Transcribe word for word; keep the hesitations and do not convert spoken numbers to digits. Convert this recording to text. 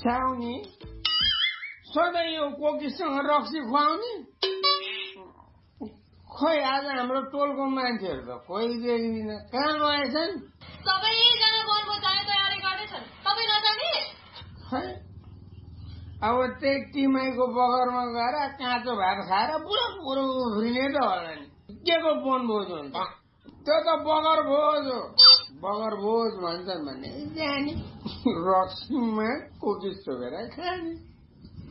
छाउने सधैँ यो कोकीसँग रक्सी खुवाउने खोइ आज हाम्रो टोलको मान्छेहरू त कोही देखिदिन कहाँ गएछन् सबैजना वनभोज जाने तयारी गर्दैछन् तपाईँ नजाने खै अब त्यही टिमाईको बगरमा गएर काँचो भात खाएर पुरा पुरो उफ्रिने त होला नि के को वनभोज हुन्छ त्यो त बगर भोज हो बगर भोज भन्छन् भने जाने रक्सीमा कोकी चोकेर खाने